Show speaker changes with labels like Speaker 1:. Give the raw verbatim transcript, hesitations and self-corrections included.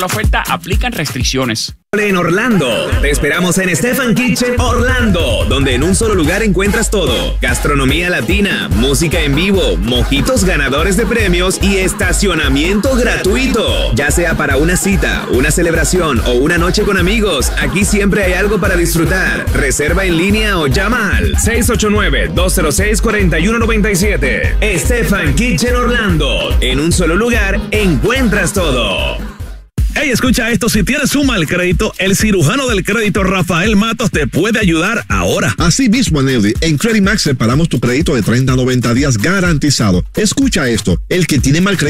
Speaker 1: La oferta aplican restricciones.
Speaker 2: En Orlando, te esperamos en Stefan Kitchen Orlando, donde en un solo lugar encuentras todo: gastronomía latina, música en vivo, mojitos ganadores de premios y estacionamiento gratuito. Ya sea para una cita, una celebración o una noche con amigos, aquí siempre hay algo para disfrutar. Reserva en línea o llama al seis ocho nueve, dos cero seis, cuatro uno nueve siete. Stefan Kitchen Orlando, en un solo lugar encuentras todo.
Speaker 3: Hey, escucha esto, si tienes un mal crédito, el cirujano del crédito Rafael Matos te puede ayudar ahora.
Speaker 4: Así mismo, Nelly, en Credit Max separamos tu crédito de treinta a noventa días garantizado. Escucha esto, el que tiene mal crédito